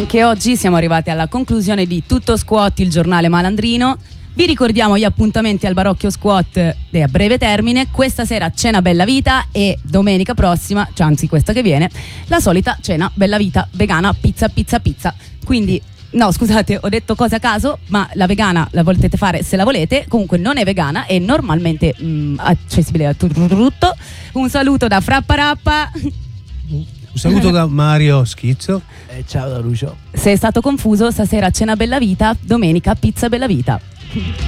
Anche oggi siamo arrivati alla conclusione di Tutto Squat, il giornale malandrino. Vi ricordiamo gli appuntamenti al Barocchio Squat a breve termine. Questa sera cena Bella Vita e domenica prossima, cioè anzi questa che viene, la solita cena Bella Vita vegana, pizza. Quindi no, scusate, ho detto cose a caso, ma la vegana la potete fare se la volete. Comunque non è vegana, è normalmente accessibile a tutto. Un saluto da Frapparappa. Un saluto da Mario Schizzo. Ciao da Lucio. Se è stato confuso, stasera cena Bella Vita, domenica pizza Bella Vita.